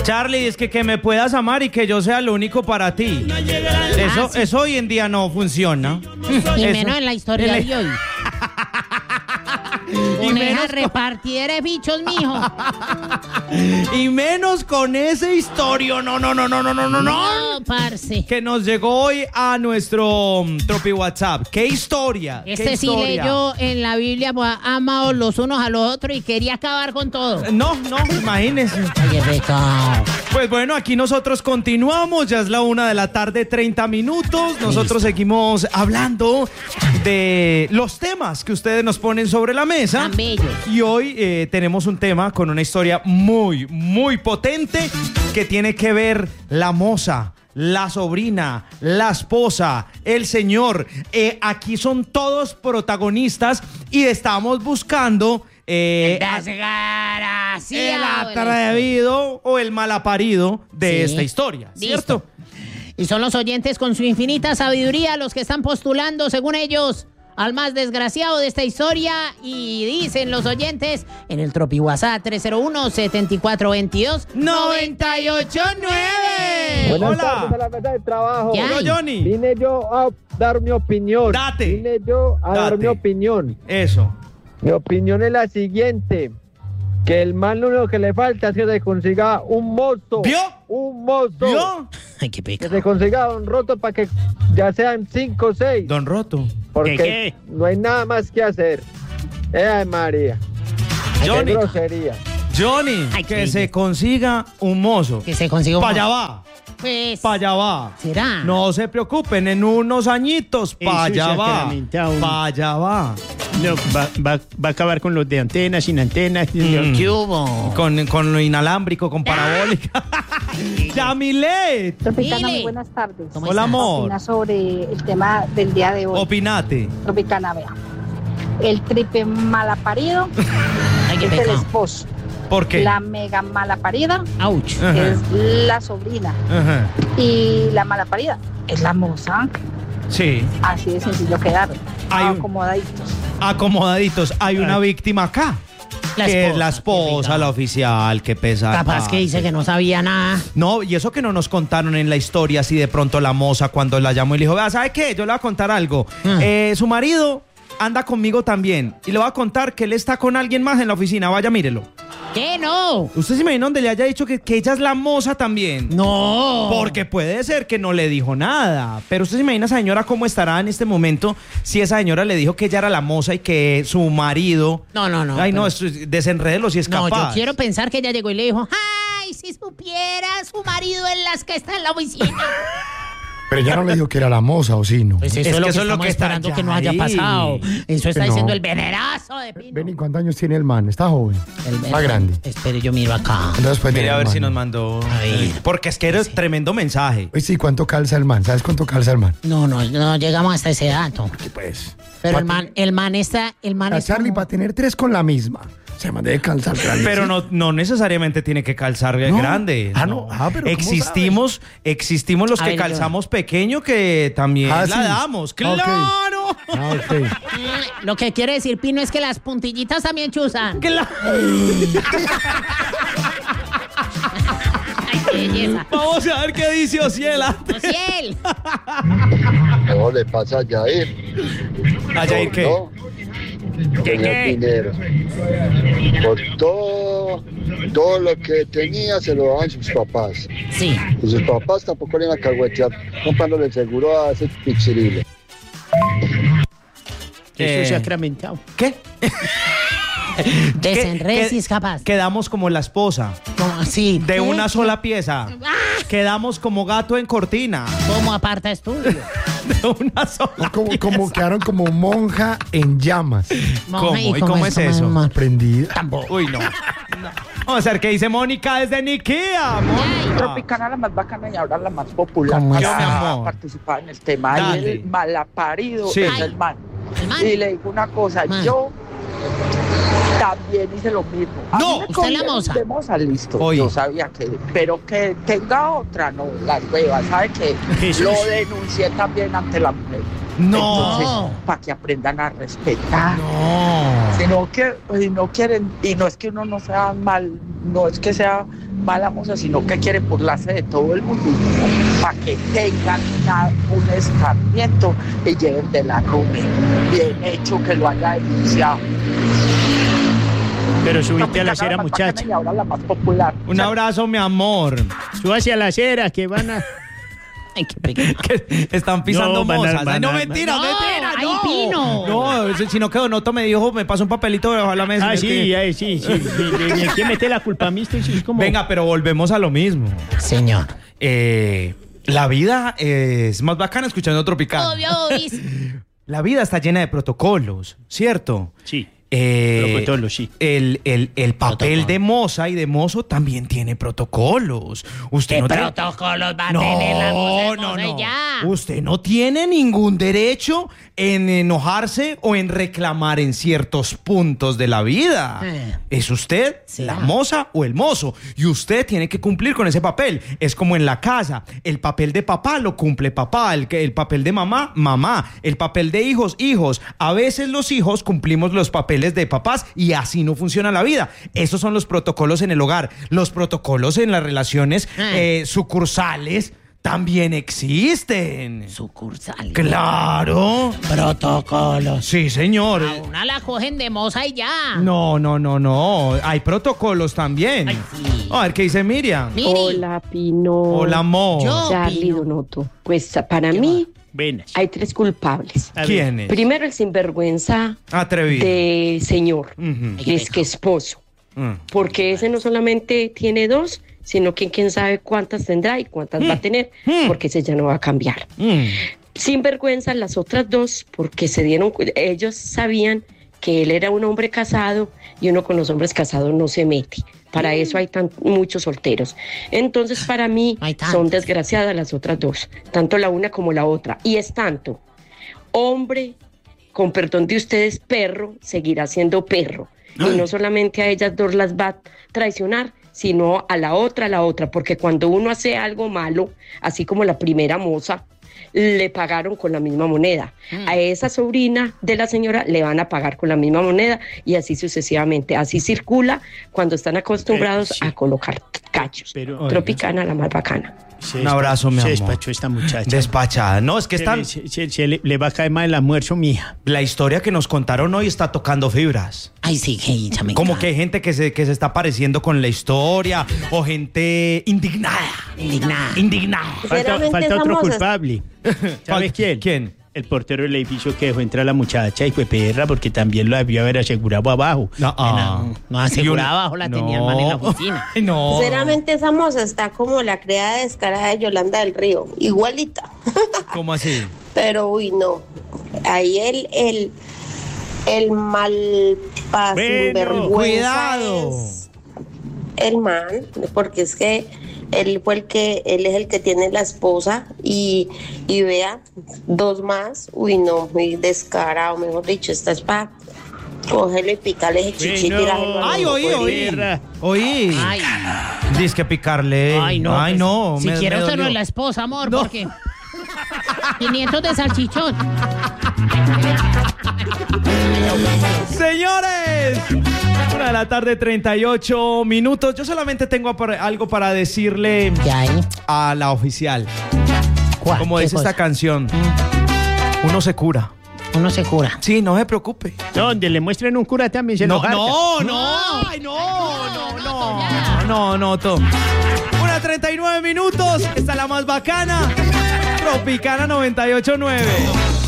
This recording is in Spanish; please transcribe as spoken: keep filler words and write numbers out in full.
Charlie, es que que me puedas amar y que yo sea lo único para ti. Eso, eso hoy en día no funciona. Y Eso- menos en la historia en la- de hoy. Y Con menos esa repartidera de bichos, mijo. Y menos con ese historia. No, no, no, no, no, no, no, no. No, parce. Que nos llegó hoy a nuestro um, Tropi WhatsApp. ¿Qué historia? ¿Qué Este sí historia? leyó en la Biblia, pues, amados los unos a los otros y quería acabar con todo. No, no, imagínense. Ay, qué pecado. Pues bueno, aquí nosotros continuamos, ya es la una de la tarde, treinta minutos. Nosotros seguimos hablando de los temas que ustedes nos ponen sobre la mesa. Tan bellos. Y hoy eh, tenemos un tema con una historia muy, muy potente que tiene que ver la moza, la sobrina, la esposa, el señor. Eh, aquí son todos protagonistas y estamos buscando... Eh, El desgraciado. el atrevido o el malaparido de Sí. esta historia, ¿cierto? Listo. Y son los oyentes con su infinita sabiduría los que están postulando, según ellos, al más desgraciado de esta historia. Y dicen los oyentes en el Tropi WhatsApp tres cero uno, siete cuatro dos dos, noventa y ocho nueve. Buenas tardes a Hola. la mesa de trabajo. ¿Qué hay? Hola, Johnny. Vine yo a dar mi opinión. Date. Vine yo a dar Date. mi opinión. Eso. Mi opinión es la siguiente. Que el mal lo único que le falta es que se consiga un mozo. ¿Vio? Un mozo. ¿Vio? Ay, qué Que pecado. se consiga un roto para que ya sean cinco o seis. Don Roto. Porque ¿Qué, qué? no hay nada más que hacer. Eh, María. Johnny. Qué grosería. Johnny, Ay, que qué se belleza. consiga un mozo. Que se consiga un... Pa' allá va. Pues... Pa' allá va. ¿Será? No se preocupen, en unos añitos, pa' Eso allá ya va. sacramentado. Pa' allá va. No, va, va, va a acabar con los de antenas, sin antenas. Mm. ¿Qué hubo? Con, con lo inalámbrico, con parabólica. Yamilet. Tropicana, Dile. muy buenas tardes. ¿Cómo Hola, estás? amor. Opina sobre el tema del día de hoy. Opinate. Tropicana, vea. El tripe malaparido Ay, qué es el pecado. esposo. ¿Por qué? La mega malaparida Ouch. Ajá. es la sobrina. Ajá. Y la malaparida es la moza. Sí. Así de sencillo quedaron. Hay un- Acomodaditos. Acomodaditos. Hay una víctima acá. La que es esposa, la qué esposa, pecado. la oficial, que pesa. Capaz que dice que no sabía nada. No, y eso que no nos contaron en la historia, así de pronto la moza cuando la llamó y le dijo, vea, ¿sabe qué? Yo le voy a contar algo. Mm. Eh, su marido anda conmigo también y le voy a contar que él está con alguien más en la oficina, vaya, mírelo. ¿Qué? No. ¿Usted se imagina donde le haya dicho que, que ella es la moza también? No. Porque puede ser que no le dijo nada. Pero usted se imagina esa señora cómo estará en este momento si esa señora le dijo que ella era la moza y que su marido... No, no, no. Ay, no, pero- esto es- desenrédelo si es No, capaz. yo quiero pensar que ella llegó y le dijo, ay, si supiera su marido en las que está en la oficina. Pero ya no le dijo que era la moza, ¿o sí, no? Pues eso Es es, que lo que eso es lo estamos que está esperando ya que no haya ahí. pasado. Eso está Que no. diciendo el venerazo de Pino. Ven, ¿y cuántos años tiene el man? ¿Está joven? El Está venerazo. grande. Espere, yo miro acá. Entonces, pues, Mire tiene a ver el si nos man. mandó... Ay. Porque es que era tremendo mensaje. Oye, sí, ¿cuánto calza el man? ¿Sabes cuánto calza el man? No, no, no llegamos hasta ese dato. Que pues... Pero pa' el man, el man está, el man A es Charlie, como- para tener tres con la misma. Se man debe calzar grande. Pero ¿sí? no, no necesariamente tiene que calzar No. grande. Ah, no. Ah, pero ¿cómo existimos, existimos los A que ver, yo- calzamos pequeño que también Ah, la sí. damos. Ok. ¡Claro! Ah, ok. Mm, Lo que quiere decir Pino es que las puntillitas también chuzan. ¡Claro! Ay, qué belleza. Vamos a ver qué dice Ociela. Ociel. No le pasa a Jair. ¿A Jair qué? No, tenía dinero. Por todo, todo lo que tenía se lo daban sus papás. Sí. Y sus papás tampoco le iban a caguetear comprándole el seguro a ese pichirile. Eso Eh, sacramentado. ¿Qué? Desenrecis, Que- capaz. Quedamos como la esposa, Como así. de ¿Qué? una sola pieza. Quedamos como gato en cortina, ¿Cómo aparta estudio? de una sola Como, pieza. como quedaron como monja en llamas. ¿Cómo? ¿Y cómo es eso? amor? Prendida. Tampoco. Uy, no. No. Vamos a ver qué dice Mónica desde Niquea. Mónica. Tropicana, la más bacana y ahora la más popular. ¿Cómo que está? va a Amor. participar en el tema. Dale. Y el malaparido Sí. es el man. El man. Y le digo una cosa, Man. yo también hice lo mismo. A No. mí me ¿Usted es la cogieron moza? de moza, listo. Oye. Yo sabía que, pero que tenga otra, no, las huevas, ¿sabe qué? Jesús. Lo denuncié también ante la mujer. No. Entonces, para que aprendan a respetar. No. Sino que y no quieren, y no es que uno no sea mal, no es que sea mala moza, sino que quiere burlarse de todo el mundo, para que tengan una, un escarmiento y lleven de la nube. Bien hecho que lo haya denunciado. Pero subiste a la acera, Tropicana, muchacha. Y ahora la más popular. Un abrazo, mi amor. Súbase a la acera, que van a... Ay, qué pequeño. Que están pisando No, van a- mozas. van Ay, no, a- mentira, No, mentira, hay no. pino. No, sino que Donoto me dijo, me pasó un papelito debajo de la mesa. Ah, Es sí, que- ay, sí, sí. ¿Quién mete la culpa a mí? Esto es como... Venga, pero volvemos a lo mismo. Señor. Eh, la vida es más bacana escuchando Tropicana. Obvio, obis. La vida está llena de protocolos, ¿cierto? Sí. Eh, Protocolos, sí. El, el, el papel Protocolo. de moza y de mozo también tiene protocolos. Usted ¿Qué no tiene- protocolos va a No, tener la moza no, hermosa y no. ya? Usted no tiene ningún derecho en enojarse o en reclamar en ciertos puntos de la vida. Eh. ¿Es usted ¿Será? la moza o el mozo? Y usted tiene que cumplir con ese papel. Es como en la casa. El papel de papá lo cumple papá. El, que- el papel de mamá, mamá. El papel de hijos, hijos. A veces los hijos cumplimos los papeles de papás y así no funciona la vida. Esos son los protocolos en el hogar. Los protocolos en las relaciones Eh. eh, sucursales también existen. Sucursal. Claro. Protocolos. Sí, señor. A una la cogen de moza y ya. No, no, no, no. Hay protocolos también. Ay, sí. A ver, ¿qué dice Miriam? Miri. Hola, Pino. Hola, amor. Yo- Charlie Pino. Donoto. Pues para ¿Qué mí Buenas. hay tres culpables. A ver. ¿Quién es? Primero, el sinvergüenza Atrevido. de señor, Ujú. Ay, que es que esposo. Mm. Porque ese no solamente tiene dos, sino que quién sabe cuántas tendrá y cuántas va a tener, Mm. porque ese ya no va a cambiar. Mm. Sinvergüenza las otras dos, porque se dieron, cu- ellos sabían que él era un hombre casado y uno con los hombres casados no se mete. Para eso hay tan, muchos solteros. Entonces, para mí, Hay tantos. son desgraciadas las otras dos, tanto la una como la otra. Y es tanto, hombre, con perdón de ustedes, perro, seguirá siendo perro. Y no solamente a ellas dos las va a traicionar, sino a la otra, a la otra, porque cuando uno hace algo malo, así como la primera moza, le pagaron con la misma moneda. A esa sobrina de la señora le van a pagar con la misma moneda y así sucesivamente. Así circula cuando están acostumbrados Eh, sí. a colocar cachos. Pero- Tropicana, la más bacana. Se Un abrazo, mi se amor. despachó esta muchacha. Despachada. No, es que Se están... le- se- se- se le, le va a caer mal el almuerzo, mía. La historia que nos contaron hoy está tocando fibras. Ay, sí, que échame. Como que hay gente que se, que se está pareciendo con la historia o gente indignada. Indignada. Indignada. Falta, Sinceramente, falta otro somos- culpable. ¿Sabes quién? ¿Quién? El portero del edificio que dejó entrar a la muchacha y fue perra porque también lo debió haber asegurado abajo. No, ah. No, no aseguraba abajo, la tenía el man en la No. oficina. Ay, no. Sinceramente, esa moza está como la criada descarada de Yolanda del Río, igualita. ¿Cómo así? Pero, uy, no. Ahí el, el, el mal pas- Bueno, sinvergüenza cuidado. es el man, porque es que él fue el que, él es el que tiene la esposa y, y vea, dos más, uy, no, muy descarado, mejor dicho, esta es para cogerlo y picarle ese chichito y Bueno. la Ay, oí, oí. Perra. Oí. Ay, Dice que picarle. ay, no. Ay, pues, no. Si me- quiere me usted no dolió. es la esposa, amor, No. porque... quinientos de salchichón. Señores, una de la tarde, treinta y ocho minutos. Yo solamente tengo por- algo para decirle ¿Qué hay? a la oficial. ¿Cuál? Como ¿Qué dice esta cosa? canción, uno se cura. Uno se cura. Sí, no se preocupe. Donde le muestren un cura también se No, lo jarta. no, no, ay, no, no, no, no, no, to. Una treinta y nueve minutos, esta es la más bacana. Tropicana noventa y ocho nueve.